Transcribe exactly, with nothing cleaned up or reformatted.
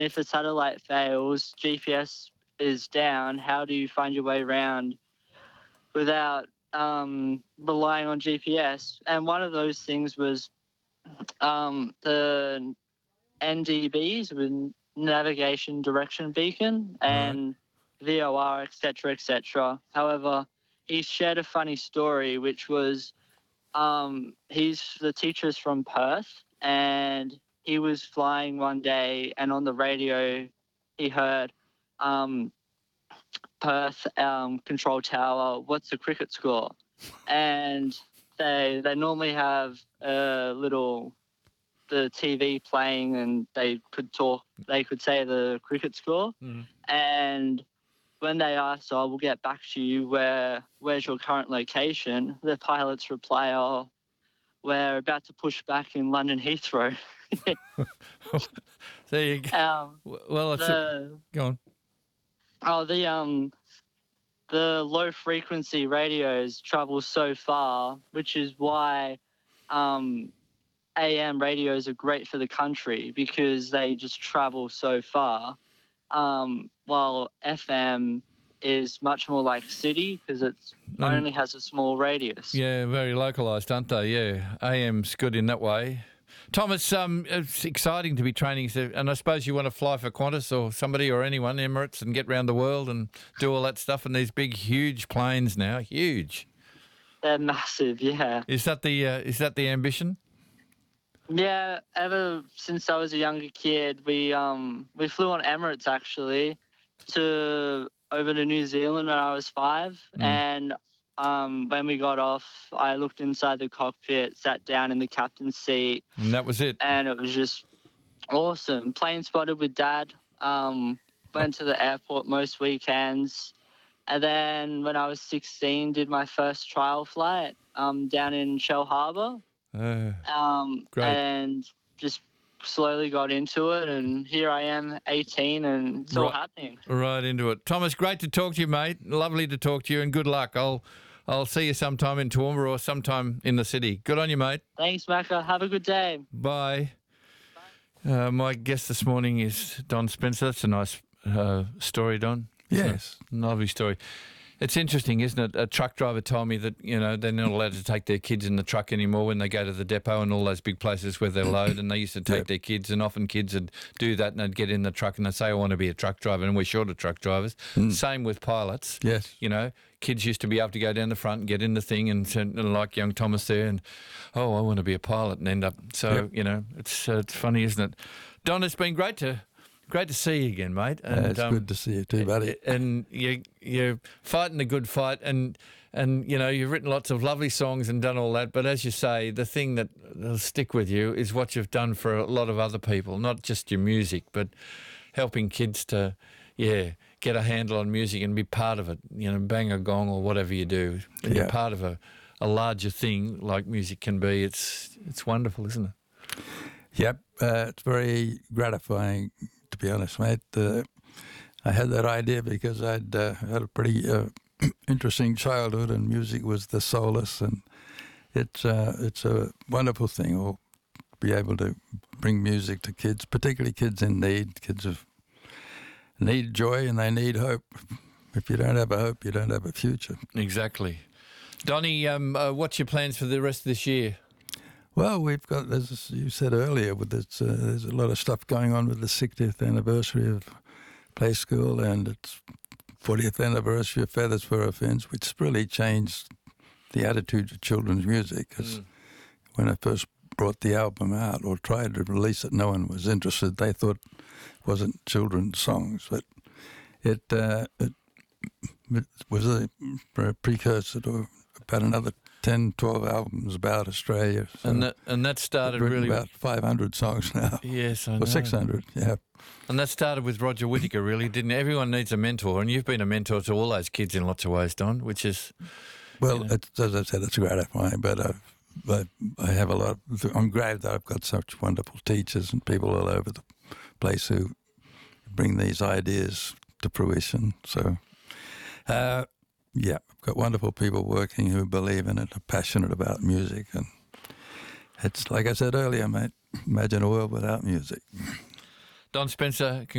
if the satellite fails, G P S is down, how do you find your way around without um, relying on G P S? And one of those things was um, the N D Bs, with navigation direction beacon, and right. V O R, et cetera, et cetera. However, he shared a funny story, which was um, he's the teacher's from Perth, and he was flying one day, and on the radio he heard um, Perth um, control tower, what's the cricket score? And they they normally have a little the T V playing, and they could talk. They could say the cricket score, mm. and when they asked, "Oh, we'll get back to you. Where where's your current location?" The pilots reply, "Oh, we're about to push back in London Heathrow." There you go. Um, well, it's the, a, go on. Oh, the um, the low frequency radios travel so far, which is why um, A M radios are great for the country, because they just travel so far. Um, while F M is much more like city, because it only has a small radius. Yeah, very localised, aren't they? Yeah, A M's good in that way. Thomas, um, it's exciting to be training, and I suppose you want to fly for Qantas or somebody or anyone, Emirates, and get around the world and do all that stuff in these big, huge planes now. Huge. They're massive, yeah. Is that the uh, is that the ambition? Yeah, ever since I was a younger kid, we um we flew on Emirates actually to over to New Zealand when I was five, mm. and um when we got off, I looked inside the cockpit, sat down in the captain's seat, and that was it. And it was just awesome. Plane spotted with Dad. Um, went to the airport most weekends, and then when I was sixteen, did my first trial flight um down in Shell Harbour. Uh, um, great. And just slowly got into it, and here I am, eighteen, and it's right, all happening. Right into it. Thomas, great to talk to you, mate. Lovely to talk to you, and good luck. I'll I'll see you sometime in Toowoomba or sometime in the city. Good on you, mate. Thanks, Macca. Have a good day. Bye. Bye. Uh, my guest this morning is Don Spencer. That's a nice uh, story, Don. Yes. Lovely story. It's interesting, isn't it? A truck driver told me that, you know, they're not allowed to take their kids in the truck anymore when they go to the depot and all those big places where they load, and they used to take yep. their kids, and often kids would do that and they'd get in the truck and they'd say, I want to be a truck driver, and we're short of truck drivers. Mm. Same with pilots. Yes. You know, kids used to be able to go down the front and get in the thing and, and like young Thomas there and, oh, I want to be a pilot, and end up. So, yep. you know, it's, uh, it's funny, isn't it? Don, it's been great to... Great to see you again, mate. And, uh, it's um, good to see you too, buddy. And you, you're fighting a good fight, and, and, you know, you've written lots of lovely songs and done all that, but as you say, the thing that will stick with you is what you've done for a lot of other people, not just your music, but helping kids to, yeah, get a handle on music and be part of it, you know, bang a gong or whatever you do. And yeah. You're part of a, a larger thing like music can be. It's, it's wonderful, isn't it? Yep, uh, it's very gratifying. To be honest, mate, uh, I had that idea because I'd uh, had a pretty uh, interesting childhood, and music was the solace, and it's uh, it's a wonderful thing. Or be able to bring music to kids, particularly kids in need. Kids have need joy and they need hope. If you don't have a hope, you don't have a future. Exactly, Donnie. Um, uh, what's your plans for the rest of this year? Well, we've got, as you said earlier, with this, uh, there's a lot of stuff going on with the sixtieth anniversary of Play School and its fortieth anniversary of Feathers for a Fins, which really changed the attitude to children's music. Because mm. when I first brought the album out or tried to release it, no one was interested. They thought it wasn't children's songs, but it, uh, it, it was a, a precursor to about another ten, twelve albums about Australia. So and that and that started really about five hundred songs now. Yes, I know. Or six hundred, yeah. And that started with Roger Whittaker, really, didn't it? Everyone needs a mentor, and you've been a mentor to all those kids in lots of ways, Don, which is... Well, you know. it's, as I said, it's gratifying, but I've, I, I have a lot... Of, I'm glad that I've got such wonderful teachers and people all over the place who bring these ideas to fruition. So, uh, yeah, I've got wonderful people working who believe in it, are passionate about music. And it's like I said earlier, mate, imagine a world without music. Don Spencer,